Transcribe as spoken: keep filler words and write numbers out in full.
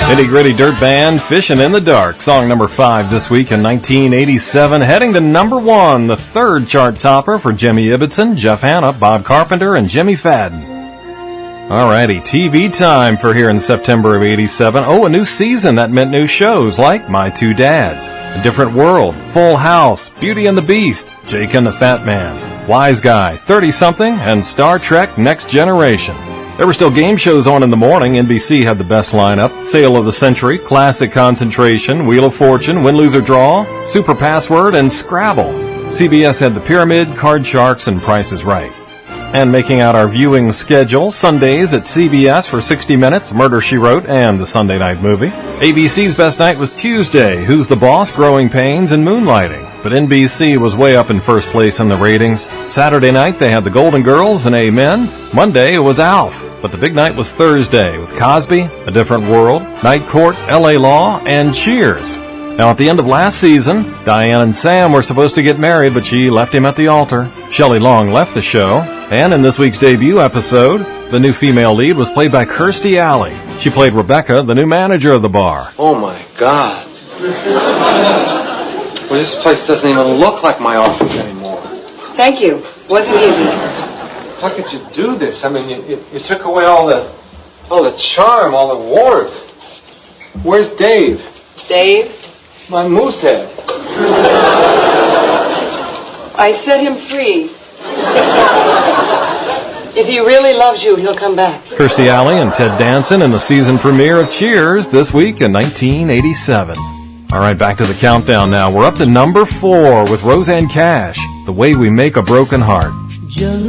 Nitty-gritty dirt band, Fishin' in the Dark, song number five this week in nineteen eighty-seven, heading to number one, the third chart topper for Jimmy Ibbotson, Jeff Hanna, Bob Carpenter, and Jimmy Fadden. Alrighty, T V time for here in September of eighty-seven. Oh, a new season that meant new shows like My Two Dads, A Different World, Full House, Beauty and the Beast, Jake and the Fat Man, Wise Guy, thirty-something, and Star Trek Next Generation. There were still game shows on in the morning. N B C had the best lineup. Sale of the Century, Classic Concentration, Wheel of Fortune, Win, Lose, or Draw, Super Password, and Scrabble. C B S had The Pyramid, Card Sharks, and Price is Right. And making out our viewing schedule, Sundays at C B S for sixty minutes, Murder, She Wrote, and the Sunday Night Movie. A B C's best night was Tuesday, Who's the Boss, Growing Pains, and Moonlighting. But N B C was way up in first place in the ratings. Saturday night, they had The Golden Girls and Amen. Monday, it was Alf. But the big night was Thursday with Cosby, A Different World, Night Court, L A Law, and Cheers. Now, at the end of last season, Diane and Sam were supposed to get married, but she left him at the altar. Shelley Long left the show. And in this week's debut episode, the new female lead was played by Kirstie Alley. She played Rebecca, the new manager of the bar. Oh, my God. Well, this place doesn't even look like my office anymore. Thank you. Wasn't easy. How could you do this? I mean, you, you, you took away all the, all the charm, all the warmth. Where's Dave? Dave? My moose head. I set him free. If he really loves you, he'll come back. Kirstie Alley and Ted Danson in the season premiere of Cheers this week in nineteen eighty-seven. All right, back to the countdown now. We're up to number four with Roseanne Cash, The Way We Make a Broken Heart.